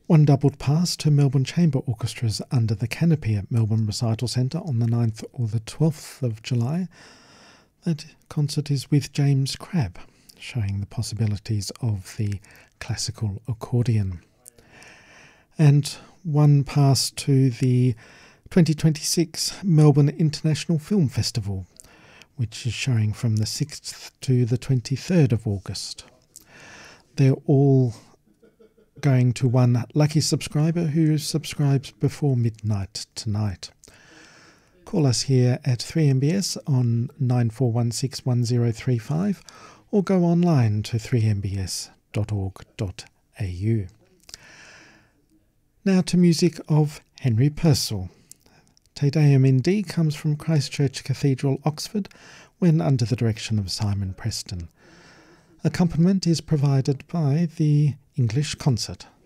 One doubled pass to Melbourne Chamber Orchestras under the canopy at Melbourne Recital Centre on the 9th or the 12th of July. That concert is with James Crabb, showing the possibilities of the classical accordion. And one pass to the 2026 Melbourne International Film Festival, which is showing from the 6th to the 23rd of August. They're all going to one lucky subscriber who subscribes before midnight tonight. Call us here at 3MBS on 94161035 or go online to 3mbs.org.au. Now to music of Henry Purcell. Te Deum in D comes from Christchurch Cathedral, Oxford, when under the direction of Simon Preston. Accompaniment is provided by the English Concert.